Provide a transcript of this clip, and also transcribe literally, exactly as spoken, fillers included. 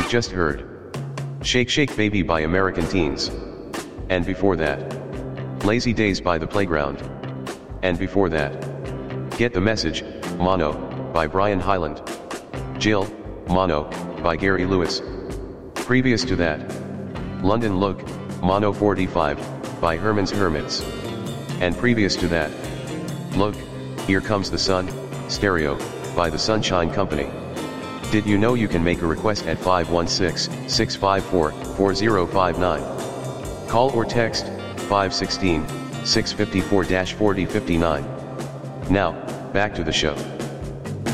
just heard Shake Shake Baby by American Teens. And before that, Lazy Days by The Playground. And before that, Get the Message, Mono, by Brian Hyland. Jill, Mono, by Gary Lewis. Previous to that, London Look, Mono forty-five, by Herman's Hermits. And previous to that, Look, Here Comes the Sun, Stereo, by the Sunshine Company. Did you know you can make a request at five one six, six five four, four zero five nine? Call or text, five one six, six five four, four zero five nine. Now, back to the show.